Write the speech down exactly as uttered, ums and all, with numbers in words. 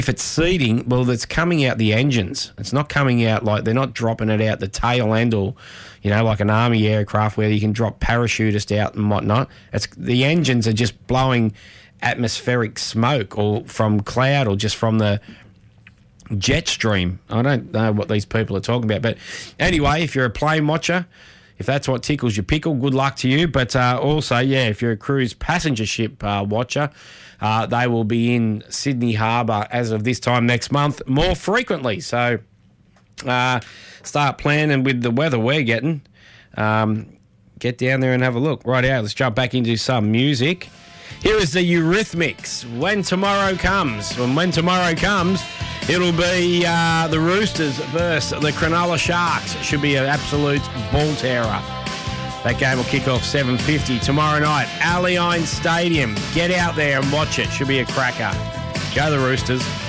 if it's seeding, well, it's coming out the engines. It's not coming out like they're not dropping it out the tail end or, you know, like an army aircraft where you can drop parachutists out and whatnot. It's the engines are just blowing atmospheric smoke or from cloud or just from the jet stream. I don't know what these people are talking about. But anyway, if you're a plane watcher, if that's what tickles your pickle, good luck to you. But uh, also, yeah, if you're a cruise passenger ship uh, watcher, uh, they will be in Sydney Harbour as of this time next month more frequently. So uh, start planning with the weather we're getting. Um, get down there and have a look. Right out, let's jump back into some music. Here is the Eurythmics, When Tomorrow Comes. And when tomorrow comes, it'll be uh, the Roosters versus the Cronulla Sharks. It should be an absolute ball terror. That game will kick off seven fifty tomorrow night. Allianz Stadium. Get out there and watch it. Should be a cracker. Go the Roosters.